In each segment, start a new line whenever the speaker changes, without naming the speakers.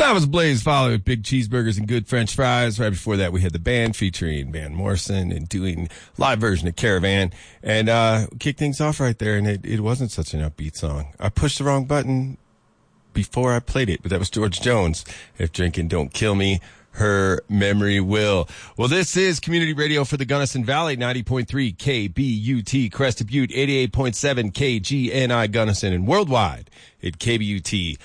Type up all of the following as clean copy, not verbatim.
That was Blaze, followed with Big Cheeseburgers and Good French Fries. Right before that, we had the band featuring Van Morrison and doing live version of Caravan. And kicked things off right there, and it wasn't such an upbeat song. I pushed the wrong button before I played it, but that was George Jones. If drinking don't kill me, her memory will. Well, this is Community Radio for the Gunnison Valley, 90.3 KBUT Crested Butte, 88.7 KGNI Gunnison, and worldwide at kbut.org.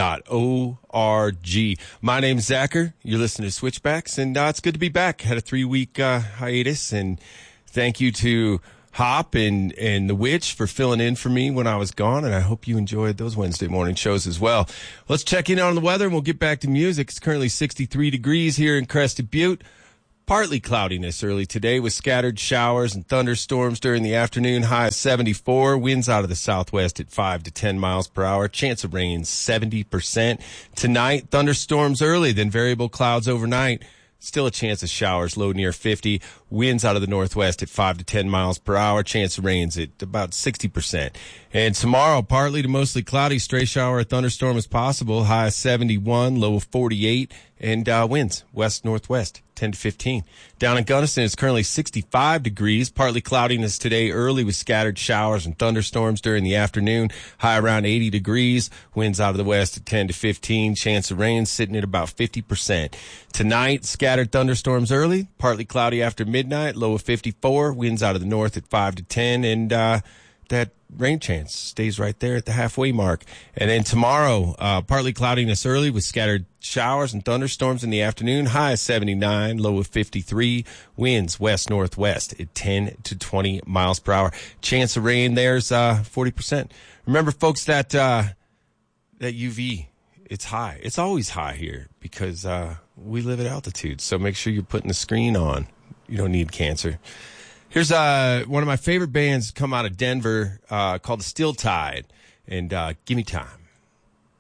My name's Zacher. You're listening to Switchbacks, and it's good to be back. Had a 3-week hiatus, and thank you to Hop and the Witch for filling in for me when I was gone, and I hope you enjoyed those Wednesday morning shows as well. Let's check in on the weather, and we'll get back to music. It's currently 63 degrees here in Crested Butte. Partly cloudiness early today with scattered showers and thunderstorms during the afternoon. High of 74. Winds out of the southwest at 5 to 10 miles per hour. Chance of rain 70%. Tonight, thunderstorms early, then variable clouds overnight. Still a chance of showers, low near 50. Winds out of the northwest at 5 to 10 miles per hour. Chance of rains at about 60%. And tomorrow, partly to mostly cloudy, stray shower or thunderstorm is possible. High of 71, low of 48. And winds west-northwest, 10 to 15. Down in Gunnison, it's currently 65 degrees. Partly cloudiness today early with scattered showers and thunderstorms during the afternoon. High around 80 degrees. Winds out of the west at 10 to 15. Chance of rain sitting at about 50%. Tonight, scattered thunderstorms early. Partly cloudy after midnight. Low of 54. Winds out of the north at 5 to 10. And that rain chance stays right there at the halfway mark. And then tomorrow, partly cloudiness early with scattered showers and thunderstorms in the afternoon. High of 79, low of 53. Winds west-northwest at 10 to 20 miles per hour. Chance of rain there's 40%. Remember, folks, that UV, it's high. It's always high here because we live at altitude. So make sure you're putting the screen on. You don't need cancer. Here's one of my favorite bands come out of Denver called the Steel Tide, and Gimme Time.